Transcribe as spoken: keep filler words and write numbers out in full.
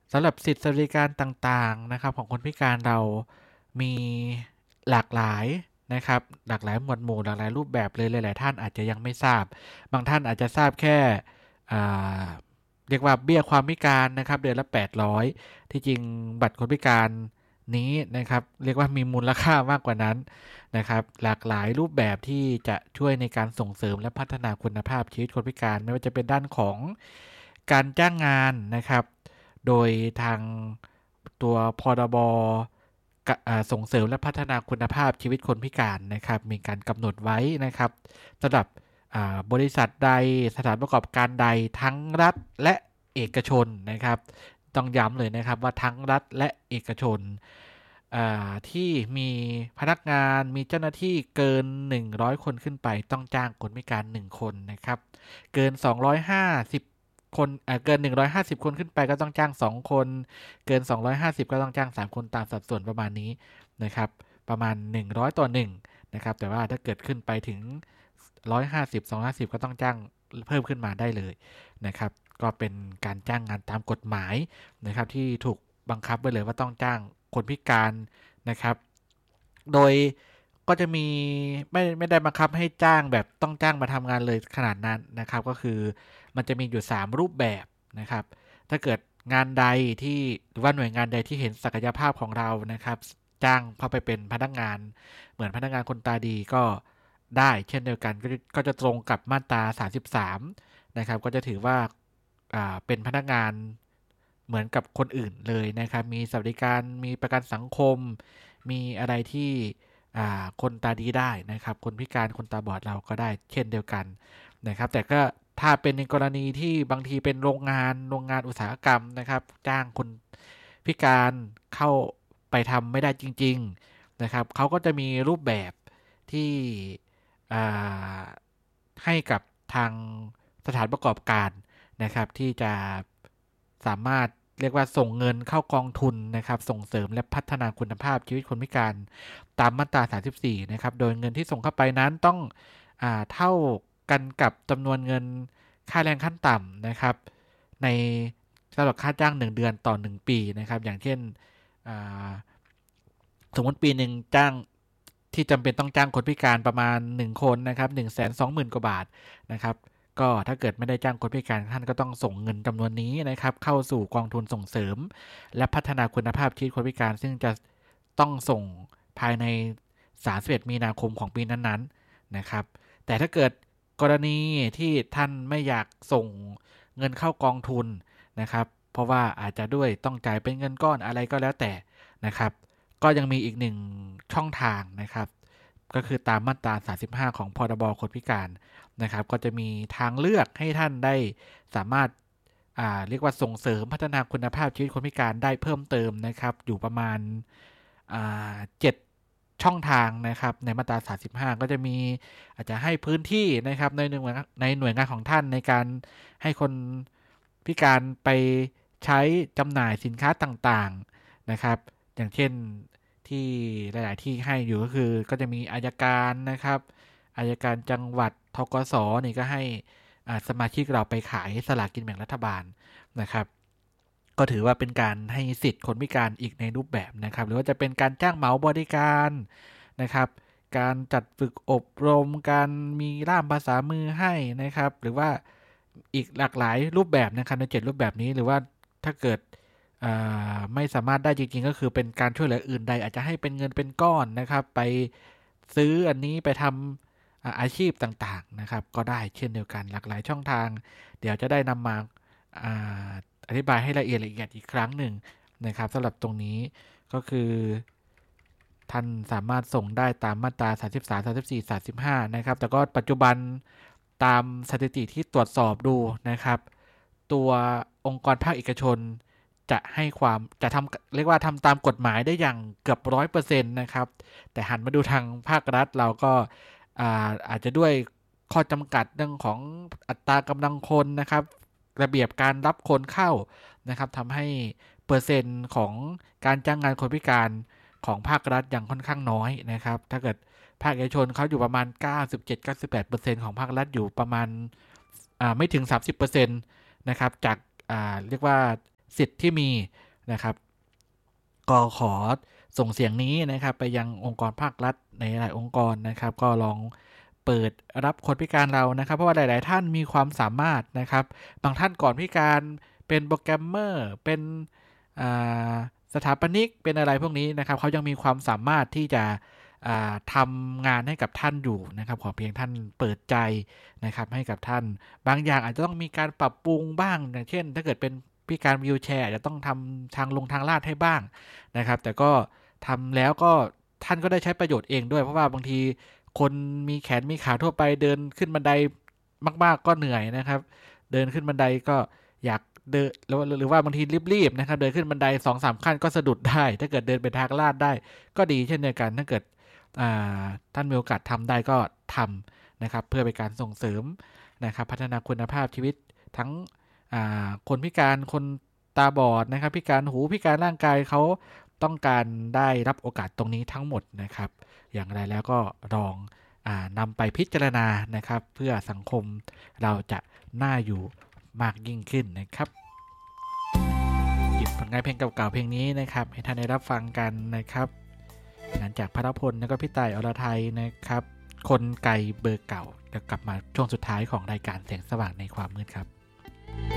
สำหรับสิทธิสวัสดิการต่างๆนะครับของคนพิการเรามีหลากหลายนะครับหลากหลายหมวดหมู่หลากหลายรูปแบบเลยหลายๆท่านอาจจะยังไม่ทราบบางท่านอาจจะทราบแค่อ่าเรียกว่าเบี้ยความพิการนะครับเดือนละแปดร้อยที่จริงบัตรคนพิการนี้นะครับเรียกว่ามีมูลค่ามากกว่านั้นนะครับหลากหลายรูปแบบที่จะช่วยในการส่งเสริมและพัฒนาคุณภาพชีวิตคนพิการไม่ว่าจะเป็นด้านของการจ้างงานนะครับโดยทางตัวพรบส่งเสริมและพัฒนาคุณภาพชีวิตคนพิการนะครับมีการกำหนดไว้นะครับสำหรับบริษัทใดสถานประกอบการใดทั้งรัฐและเอกชนนะครับต้องย้ำเลยนะครับว่าทั้งรัฐและเอกชนที่มีพนักงานมีเจ้าหน้าที่เกินหนึ่งร้อยคนขึ้นไปต้องจ้างคนพิการหนึ่งคนนะครับเกินสองร้อยห้าสิบคนเอ่อเกินหนึ่งร้อยห้าสิบคนขึ้นไปก็ต้องจ้างสองคนเกินสองร้อยห้าสิบก็ต้องจ้างสามคนตามสัดส่วนประมาณนี้นะครับประมาณหนึ่งร้อยต่อหนึ่งนะครับแต่ว่าถ้าเกิดขึ้นไปถึงหนึ่งร้อยห้าสิบ สองร้อยห้าสิบก็ต้องจ้างเพิ่มขึ้นมาได้เลยนะครับก็เป็นการจ้างงานตามกฎหมายนะครับที่ถูกบังคับไว้เลยว่าต้องจ้างคนพิการนะครับโดยก็จะมีไม่ไม่ได้บังคับให้จ้างแบบต้องจ้างมาทำงานเลยขนาดนั้นนะครับก็คือมันจะมีอยู่สามรูปแบบนะครับถ้าเกิดงานใดที่หรือว่าหน่วยงานใดที่เห็นศักยภาพของเรานะครับจ้างเข้าไปเป็นพนักงานเหมือนพนักงานคนตาดีก็ได้เช่นเดียวกันก็จะตรงกับมาตราสามสิบสามนะครับก็จะถือว่าเป็นพนักงานเหมือนกับคนอื่นเลยนะครับมีสวัสดิการมีประกันสังคมมีอะไรที่คนตาดีได้นะครับคนพิการคนตาบอดเราก็ได้เช่นเดียวกันนะครับแต่ก็ถ้าเป็นในกรณีที่บางทีเป็นโรงงานโรงงานอุตสาหกรรมนะครับจ้างคนพิการเข้าไปทำไม่ได้จริงๆนะครับเขาก็จะมีรูปแบบที่ให้กับทางสถานประกอบการนะครับที่จะสามารถเรียกว่าส่งเงินเข้ากองทุนนะครับส่งเสริมและพัฒนาคุณภาพชีวิตคนพิการตามมาตราสามสิบสี่นะครับโดยเงินที่ส่งเข้าไปนั้นต้องอ่าเท่ากันกับจำนวนเงินค่าแรงขั้นต่ำนะครับในสำหรับค่าจ้างหนึ่งเดือนต่อหนึ่งปีนะครับอย่างเช่นสมมติปีหนึ่งจ้างที่จำเป็นต้องจ้างคนพิการประมาณหนึ่งคนนะครับ หนึ่งแสนสองหมื่น กว่าบาทนะครับก็ถ้าเกิดไม่ได้จ้างคนพิการท่านก็ต้องส่งเงินจำนวนนี้นะครับเข้าสู่กองทุนส่งเสริมและพัฒนาคุณภาพชีวิตคนพิการซึ่งจะต้องส่งภายในสามสิบเอ็ดมีนาคมของปีนั้นๆนะครับแต่ถ้าเกิดกรณีที่ท่านไม่อยากส่งเงินเข้ากองทุนนะครับเพราะว่าอาจจะด้วยต้องจ่ายเป็นเงินก้อนอะไรก็แล้วแต่นะครับก็ยังมีอีกหนึ่งช่องทางนะครับก็คือตามมาตราสามสิบห้าของพรบคนพิการนะครับก็จะมีทางเลือกให้ท่านได้สามารถเรียกว่าส่งเสริมพัฒนาคุณภาพชีวิตคนพิการได้เพิ่มเติมนะครับอยู่ประมาณเจ็ดช่องทางนะครับในมาตราสามสิบห้าก็จะมีอาจจะให้พื้นที่นะครับในหน่วยในหน่วยงานของท่านในการให้คนพิการไปใช้จำหน่ายสินค้าต่างๆนะครับอย่างเช่นที่หลายๆที่ให้อยู่ก็คือก็จะมีอัยการนะครับอัยการจังหวัดธกส.นี่ก็ให้สมาชิกเราไปขายสลากกินแบ่งรัฐบาลนะครับก็ถือว่าเป็นการให้สิทธิ์คนพิการอีกในรูปแบบนะครับหรือว่าจะเป็นการจ้างเหมาบริการนะครับการจัดฝึกอบรมการมีล่ามภาษามือให้นะครับหรือว่าอีกหลากหลายรูปแบบนะครับในเจ็ดรูปแบบนี้หรือว่าถ้าเกิดไม่สามารถได้จริงๆก็คือเป็นการช่วยเหลืออื่นใดอาจจะให้เป็นเงินเป็นก้อนนะครับไปซื้ออันนี้ไปทำอาชีพต่างๆนะครับก็ได้เช่นเดียวกันหลากหลายช่องทางเดี๋ยวจะได้นำมาอธิบายให้ละเอียดละเอียดอีกครั้งหนึ่งนะครับสำหรับตรงนี้ก็คือท่านสามารถส่งได้ตามมาตราสามสิบสาม สามสิบสี่ สามสิบห้านะครับแต่ก็ปัจจุบันตามสถิติที่ตรวจสอบดูนะครับตัวองค์กรภาคเอกชนจะให้ความจะทำเรียกว่าทำตามกฎหมายได้อย่างเกือบ ร้อยเปอร์เซ็นต์ นะครับแต่หันมาดูทางภาครัฐเราก็อาอาจจะด้วยข้อจำกัดเรื่องของอัตรากำลังคนนะครับระเบียบการรับคนเข้านะครับทำให้เปอร์เซ็นต์ของการจ้างงานคนพิการของภาครัฐยังค่อนข้างน้อยนะครับถ้าเกิดภาคเอกชนเขาอยู่ประมาณ เก้าสิบเจ็ด เก้าสิบแปดเปอร์เซ็นต์ ของภาครัฐอยู่ประมาณไม่ถึง สามสิบเปอร์เซ็นต์ นะครับจากเรียกว่าสิทธิ์ที่มีนะครับก็ขอส่งเสียงนี้นะครับไปยังองค์กรภาครัฐในหลายองค์กรนะครับก็ลองเปิดรับคนพิการเรานะครับเพราะว่าหลายๆท่านมีความสามารถนะครับบางท่านก่อนพิการเป็นโปรแกรมเมอร์เป็นสถาปนิกเป็นอะไรพวกนี้นะครับเขายังมีความสามารถที่จะทำงานให้กับท่านอยู่นะครับขอเพียงท่านเปิดใจนะครับให้กับท่านบางอย่างอาจจะต้องมีการปรับปรุงบ้างอย่างเช่นถ้าเกิดเป็นพิการวีลแชร์จะต้องทำทางลงทางลาดให้บ้างนะครับแต่ก็ทำแล้วก็ท่านก็ได้ใช้ประโยชน์เองด้วยเพราะว่าบางทีคนมีแขนมีขาทั่วไปเดินขึ้นบันไดมากๆก็เหนื่อยนะครับเดินขึ้นบันไดก็อยากเดินหรือว่าบางทีรีบๆนะครับเดินขึ้นบันได สองสาม ขั้นก็สะดุดได้ถ้าเกิดเดินเป็นทางลาดได้ก็ดีเช่นเดียวกันถ้าเกิดท่านมีโอกาสทำได้ก็ทำนะครับเพื่อเป็นการส่งเสริมนะครับพัฒนาคุณภาพชีวิตทั้งคนพิการคนตาบอดนะครับพิการหูพิการร่างกายเขาต้องการได้รับโอกาสตรงนี้ทั้งหมดนะครับอย่างไรแล้วก็ลองนำไปพิจารณานะครับเพื่อสังคมเราจะน่าอยู่มากยิ่งขึ้นนะครับหยิบผลงานเพลงเก่าๆเพลงนี้นะครับให้ท่านได้รับฟังกันนะครับงานจากพรพลแล้วก็พี่ต่ายอรไทยนะครับคนไกลเบอร์เก่าจะกลับมาช่วงสุดท้ายของรายการแสงสว่างในความมืดครับ